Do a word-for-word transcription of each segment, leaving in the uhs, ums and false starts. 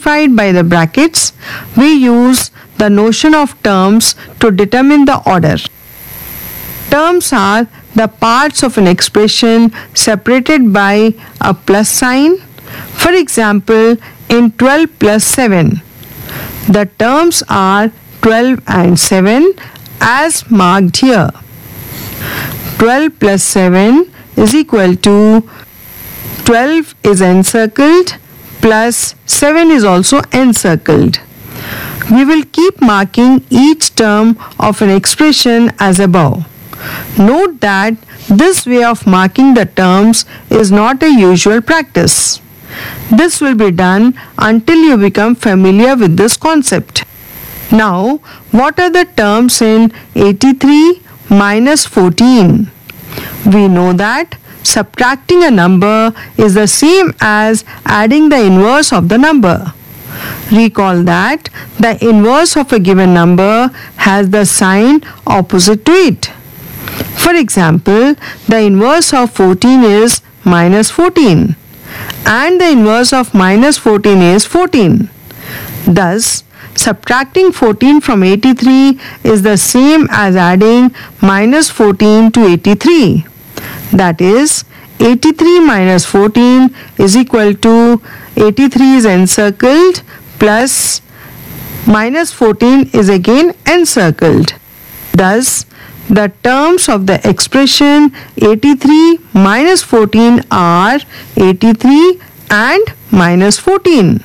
identified by the brackets, we use the notion of terms to determine the order. Terms are the parts of an expression separated by a plus sign. For example, in twelve plus seven, the terms are twelve and seven as marked here. twelve plus seven is equal to twelve is encircled plus seven is also encircled. We will keep marking each term of an expression as above. Note that this way of marking the terms is not a usual practice. This will be done until you become familiar with this concept. Now, what are the terms in eighty-three minus fourteen? We know that subtracting a number is the same as adding the inverse of the number. Recall that the inverse of a given number has the sign opposite to it. For example, the inverse of fourteen is minus fourteen and the inverse of minus fourteen is fourteen. Thus, subtracting fourteen from eighty-three is the same as adding minus fourteen to eighty-three. That is, eighty-three minus fourteen is equal to eighty-three is encircled plus minus fourteen is again encircled. Thus, the terms of the expression eighty-three minus fourteen are eighty-three and minus fourteen.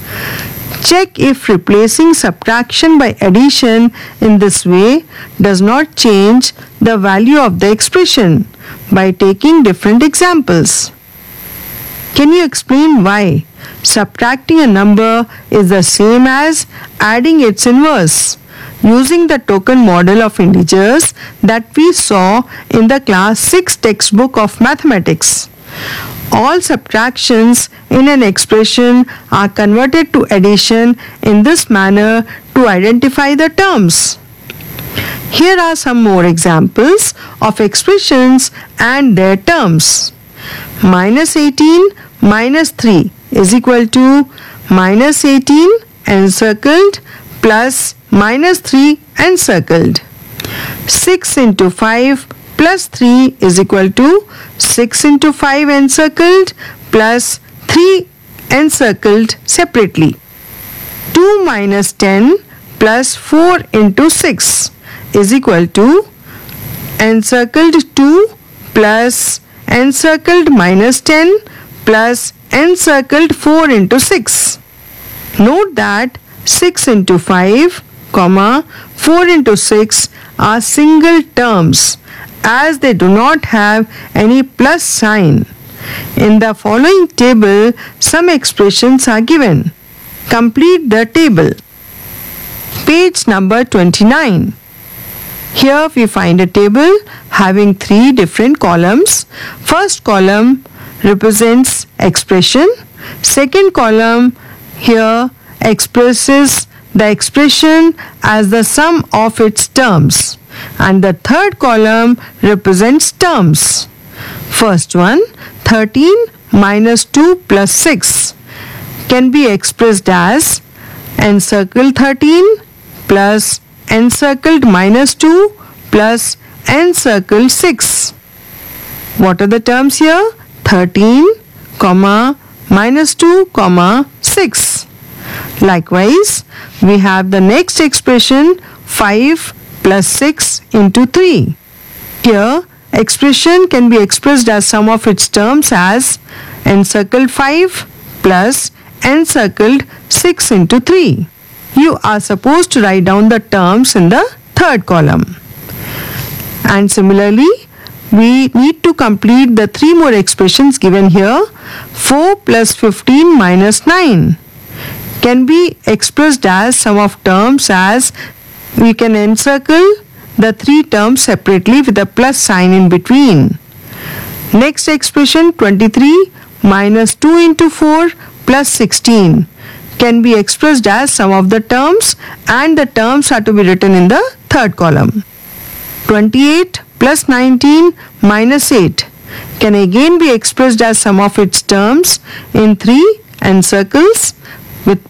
Check if replacing subtraction by addition in this way does not change the value of the expression by taking different examples. Can you explain why subtracting a number is the same as adding its inverse, using the token model of integers that we saw in the class six textbook of mathematics? All subtractions in an expression are converted to addition in this manner to identify the terms. Here are some more examples of expressions and their terms. Minus eighteen minus three is equal to minus eighteen encircled plus minus three encircled. six into five plus three is equal to six into five encircled plus three encircled separately. two minus ten plus four into six is equal to encircled two plus encircled minus ten plus encircled four into six. Note that six into five, comma, four into six are single terms as they do not have any plus sign. In the following table, some expressions are given. Complete the table. Page number twenty-nine. Here we find a table having three different columns. First column represents expression. Second column here expresses the expression as the sum of its terms. And the third column represents terms. First one, thirteen minus two plus six can be expressed as encircled thirteen plus encircled minus two plus encircled six. What are the terms here? thirteen, comma, minus two, comma, six. Likewise, we have the next expression five plus six into three. Here, expression can be expressed as sum of its terms as encircled five plus encircled six into three. You are supposed to write down the terms in the third column. And similarly, we need to complete the three more expressions given here. four plus fifteen minus nine can be expressed as sum of terms as we can encircle the three terms separately with a plus sign in between. Next expression twenty-three minus two into four plus sixteen can be expressed as sum of the terms and the terms are to be written in the third column. twenty-eight plus nineteen minus eight can again be expressed as sum of its terms in three encircles with